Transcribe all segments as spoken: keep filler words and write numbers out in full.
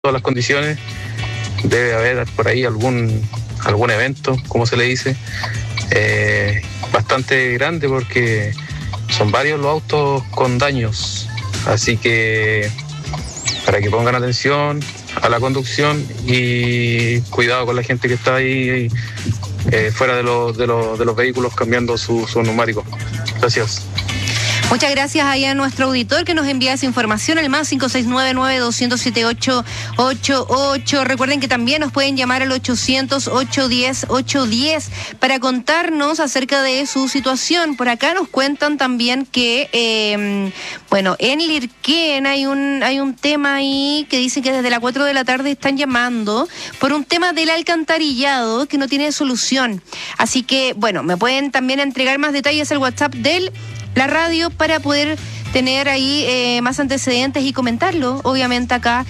todas las condiciones. Debe haber por ahí algún algún evento, como se le dice, eh, bastante grande porque son varios los autos con daños, así que para que pongan atención a la conducción y cuidado con la gente que está ahí eh, fuera de los, de, los, de los vehículos cambiando su, su neumático. Gracias. Muchas gracias ahí a nuestro auditor que nos envía esa información al más cinco seis nueve, nueve dos cero siete, ocho ocho ocho. Recuerden que también nos pueden llamar al ochocientos, ochocientos diez, ochocientos diez para contarnos acerca de su situación. Por acá nos cuentan también que, eh, bueno, en Lirquén hay un, hay un tema ahí que dicen que desde las cuatro de la tarde están llamando por un tema del alcantarillado que no tiene solución. Así que, bueno, me pueden también entregar más detalles al WhatsApp del la radio para poder tener ahí eh, más antecedentes y comentarlo, obviamente acá.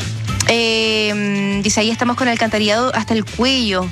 Eh, dice, ahí estamos con el alcantarillado hasta el cuello.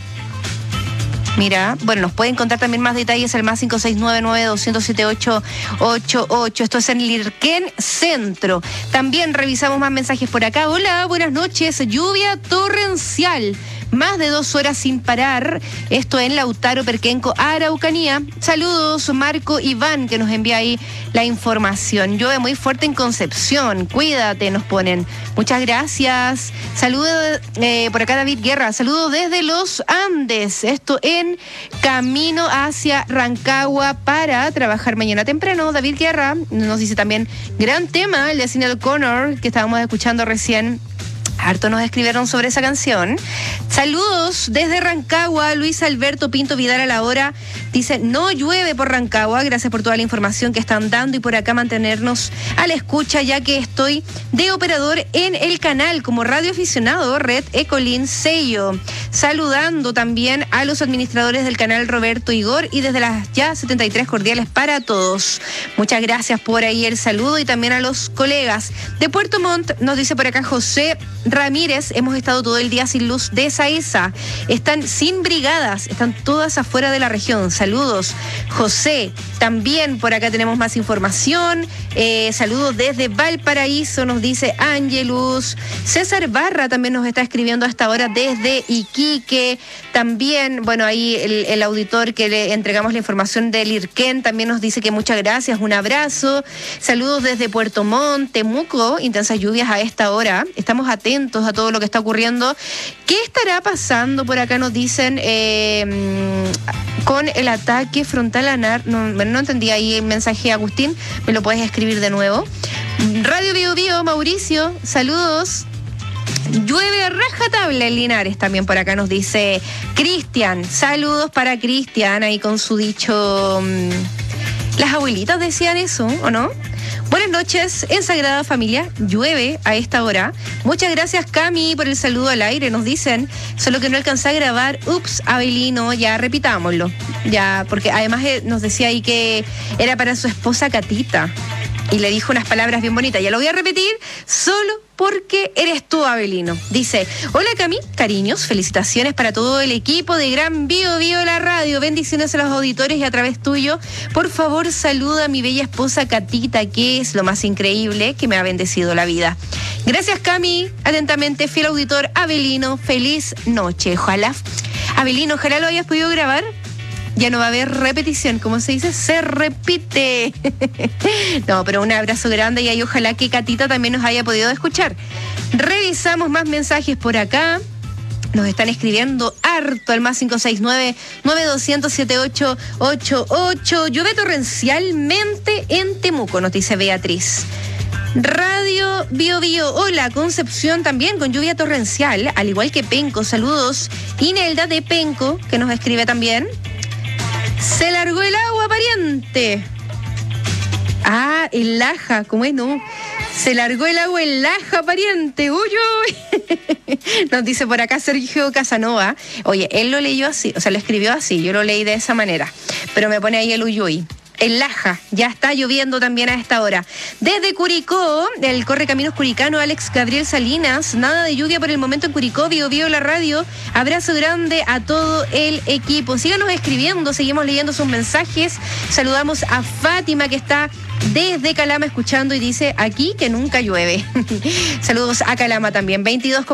Mira, bueno, nos pueden contar también más detalles al más cinco seis nueve, nueve dos cero siete, ocho ocho ocho. Esto es en Lirquén Centro. También revisamos más mensajes por acá. Hola, buenas noches. Lluvia torrencial. Más de dos horas sin parar. Esto en Lautaro, Perquenco, Araucanía. Saludos, Marco Iván, que nos envía ahí la información. Llueve muy fuerte en Concepción. Cuídate, nos ponen. Muchas gracias. Saludos eh, por acá, David Guerra. Saludos desde los Andes. Esto en camino hacia Rancagua para trabajar mañana temprano. David Guerra nos dice también, gran tema, el de Sinéad O'Connor, que estábamos escuchando recién. Harto nos escribieron sobre esa canción. Saludos desde Rancagua, Luis Alberto Pinto Vidal a la hora. Dice, no llueve por Rancagua. Gracias por toda la información que están dando y por acá mantenernos a la escucha, ya que estoy de operador en el canal como radioaficionado Red Ecolin Sello. Saludando también a los administradores del canal Roberto Igor y desde las ya setenta y tres cordiales para todos. Muchas gracias por ahí el saludo y también a los colegas de Puerto Montt. Nos dice por acá José Ramírez, hemos estado todo el día sin luz de Saesa. Están sin brigadas, están todas afuera de la región. Saludos, José. También por acá tenemos más información. Eh, saludos desde Valparaíso, nos dice Ángelus. César Barra también nos está escribiendo hasta ahora desde Iquique. También, bueno, ahí el, el auditor que le entregamos la información del Lirquén también nos dice que muchas gracias, un abrazo. Saludos desde Puerto Montt, Temuco, intensas lluvias a esta hora. Estamos atentos a todo lo que está ocurriendo. ¿Qué estará pasando? Por acá nos dicen eh, con el ataque frontal a Nar... No, no entendí ahí el mensaje, Agustín. ¿Me lo puedes escribir de nuevo? Radio Bio Bio, Mauricio, saludos. Llueve a rajatabla en Linares, también por acá nos dice Cristian. Saludos para Cristian, ahí con su dicho... Las abuelitas decían eso, ¿o no? Buenas noches, en Sagrada Familia, llueve a esta hora. Muchas gracias, Cami, por el saludo al aire, nos dicen. Solo que no alcancé a grabar. Ups, Abelino, ya repitámoslo. Ya, porque además nos decía ahí que era para su esposa Catita. Y le dijo unas palabras bien bonitas. Ya lo voy a repetir, solo porque eres tú, Abelino. Dice, hola Cami, cariños, felicitaciones para todo el equipo de Gran Bio Bio la radio. Bendiciones a los auditores y a través tuyo. Por favor, saluda a mi bella esposa Catita, que es lo más increíble que me ha bendecido la vida. Gracias, Cami. Atentamente, fiel auditor Abelino. Feliz noche. Ojalá, Abelino, ojalá lo hayas podido grabar. Ya no va a haber repetición, como se dice, se repite. No, pero un abrazo grande y ahí ojalá que Catita también nos haya podido escuchar. Revisamos más mensajes por acá. Nos están escribiendo harto al más cinco seis nueve, nueve dos cero siete, ocho ocho ocho. Llueve torrencialmente en Temuco, nos dice Beatriz. Radio Bio Bio, hola, Concepción también con lluvia torrencial, al igual que Penco, saludos. Inelda de Penco, que nos escribe también. Se largó el agua, pariente. Ah, el Laja, ¿cómo es? No. Se largó el agua en Laja, pariente. Uy, uy. Nos dice por acá Sergio Casanova. Oye, él lo leyó así, o sea, lo escribió así. Yo lo leí de esa manera. Pero me pone ahí el uyuy. En Laja, ya está lloviendo también a esta hora. Desde Curicó, el Correcaminos Curicano, Alex Gabriel Salinas, nada de lluvia por el momento en Curicó, Bio Bio la radio. Abrazo grande a todo el equipo. Síganos escribiendo, seguimos leyendo sus mensajes. Saludamos a Fátima, que está desde Calama escuchando y dice aquí que nunca llueve. Saludos a Calama también. veintidós